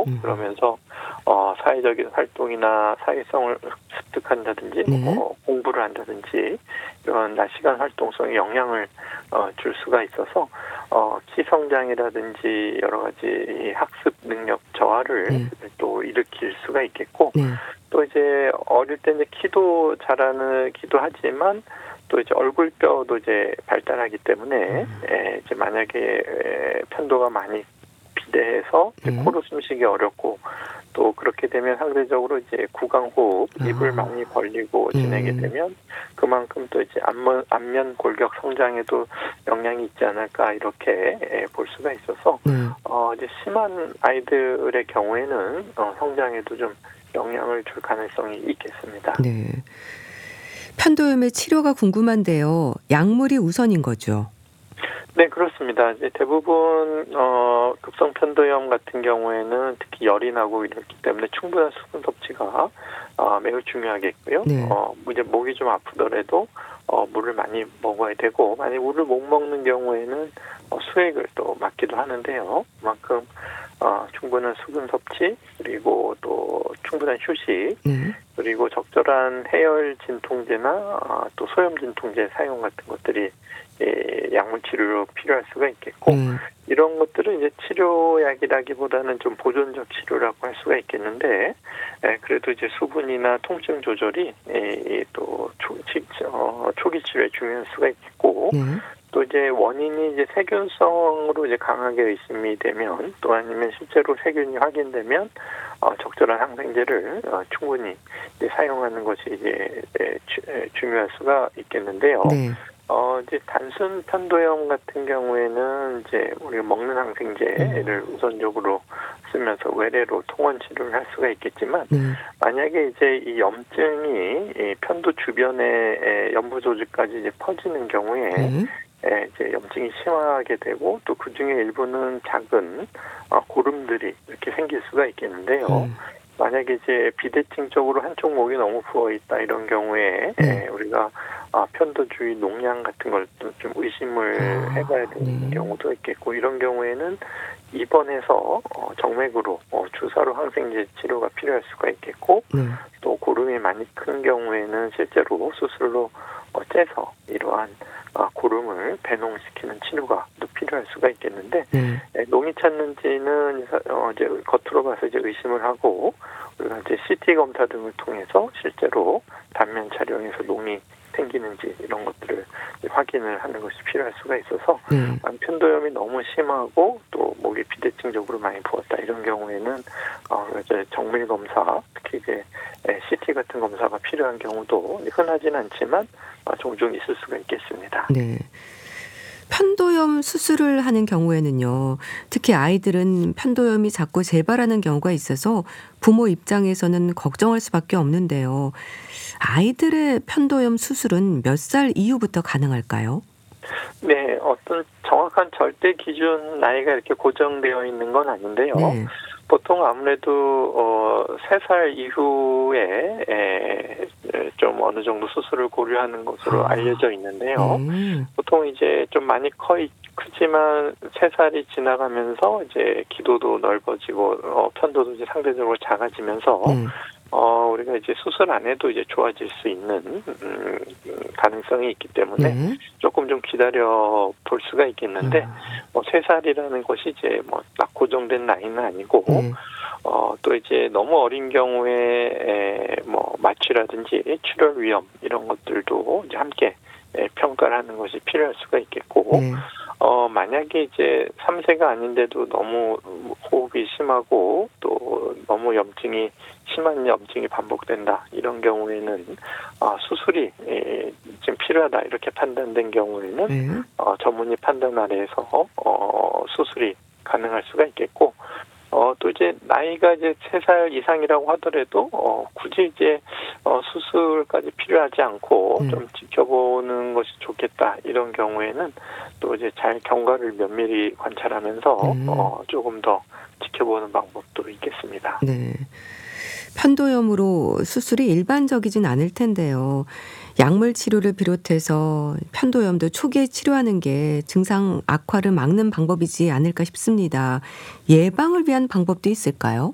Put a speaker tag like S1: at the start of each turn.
S1: 그러면서 사회적인 활동이나 사회성을 습득한다든지
S2: 네.
S1: 공부를 한다든지 이런 낮 시간 활동성에 영향을 줄 수가 있어서 키 성장이라든지 여러 가지 이 학습 능력 저하를
S2: 네.
S1: 또 일으킬 수가 있겠고
S2: 네.
S1: 또 이제 어릴 때 이제 키도 자라기도 하지만 또 이제 얼굴뼈도 이제 발달하기 때문에 이제 만약에 편도가 많이 비대해서 이제 코로 숨쉬기 어렵고 또 그렇게 되면 상대적으로 이제 구강호흡, 입을 많이 벌리고 지내게 되면 그만큼 또 이제 안면 골격 성장에도 영향이 있지 않을까 이렇게 볼 수가 있어서 이제 심한 아이들의 경우에는 성장에도 좀 영향을 줄 가능성이 있겠습니다.
S2: 네. 편도염의 치료가 궁금한데요. 약물이 우선인 거죠?
S1: 네, 그렇습니다. 이제 대부분 급성 편도염 같은 경우에는 특히 열이 나고 이렇기 때문에 충분한 수분 섭취가 매우 중요하겠고요.
S2: 네.
S1: 이제 목이 좀 아프더라도 물을 많이 먹어야 되고 만약 물을 못 먹는 경우에는 수액을 또 맞기도 하는데요. 그만큼 충분한 수분 섭취 그리고 또 충분한 휴식 그리고 적절한 해열 진통제나 또 소염 진통제 사용 같은 것들이 약물 치료로 필요할 수가 있겠고 이런 것들은 이제 치료약이라기보다는 좀 보존적 치료라고 할 수가 있겠는데 그래도 이제 수분이나 통증 조절이 또 초기 치료에 중요할 수가 있겠고 또 이제 원인이 이제 세균성으로 이제 강하게 의심이 되면 또 아니면 실제로 세균이 확인되면 적절한 항생제를 충분히 이제 사용하는 것이 이제 중요할 수가 있겠는데요. 이제 단순 편도염 같은 경우에는 이제 우리가 먹는 항생제를 우선적으로 쓰면서 외래로 통원 치료를 할 수가 있겠지만 만약에 이제 이 염증이 이 편도 주변에 연부 조직까지 이제 퍼지는 경우에 이제 염증이 심하게 되고 또 그 중에 일부는 작은 고름들이 이렇게 생길 수가 있겠는데요. 만약에 이제 비대칭 쪽으로 한쪽 목이 너무 부어 있다 이런 경우에 우리가 편도 주위 농양 같은 걸 좀 의심을 해봐야 되는 경우도 있겠고 이런 경우에는 입원해서 정맥으로 주사로 항생제 치료가 필요할 수가 있겠고 또 고름이 많이 큰 경우에는 실제로 수술로 째서 이러한 고름을 배농시키는 치료가 또 필요할 수가 있겠는데 농이 찼는지는 이제 겉으로 봐서 이제 의심을 하고 우리가 이제 CT 검사 등을 통해서 실제로 단면 촬영해서 농이 생기는지 이런 것들을 확인을 하는 것이 필요할 수가 있어서 편도염이 너무 심하고 또 목이 비대칭적으로 많이 부었다 이런 경우에는 이제 정밀 검사 특히 이제 CT 같은 검사가 필요한 경우도 흔하지는 않지만 종종 있을 수가 있겠습니다.
S2: 네. 편도염 수술을 하는 경우에는요. 특히 아이들은 편도염이 자꾸 재발하는 경우가 있어서 부모 입장에서는 걱정할 수밖에 없는데요. 아이들의 편도염 수술은 몇 살 이후부터 가능할까요?
S1: 네, 어떤 정확한 절대 기준 나이가 이렇게 고정되어 있는 건 아닌데요. 보통 아무래도 3살 이후에 좀 어느 정도 수술을 고려하는 것으로 알려져 있는데요. 보통 이제 좀 많이 크지만 3살이 지나가면서 이제 기도도 넓어지고 편도도 이제 상대적으로 작아지면서 우리가 이제 수술 안 해도 이제 좋아질 수 있는 가능성이 있기 때문에 조금 좀 기다려 볼 수가 있겠는데 3살이라는 것이 이제 딱 고정된 나이는 아니고 또 이제 너무 어린 경우에 마취라든지 출혈 위험 이런 것들도 이제 함께 평가를 하는 것이 필요할 수가 있겠고 만약에 이제 3세가 아닌데도 너무 호흡이 심하고 또 너무 심한 염증이 반복된다 이런 경우에는 수술이 지금 필요하다 이렇게 판단된 경우에는 전문의 판단 아래에서 수술이 가능할 수가 있겠고 또 이제 나이가 이제 3살 이상이라고 하더라도 굳이 이제 수술까지 필요하지 않고 좀 지켜보는 것이 좋겠다 이런 경우에는 또 이제 잘 경과를 면밀히 관찰하면서 조금 더 지켜보는 방법도 있겠습니다.
S2: 네. 편도염으로 수술이 일반적이진 않을 텐데요. 약물 치료를 비롯해서 편도염도 초기에 치료하는 게 증상 악화를 막는 방법이지 않을까 싶습니다. 예방을 위한 방법도 있을까요?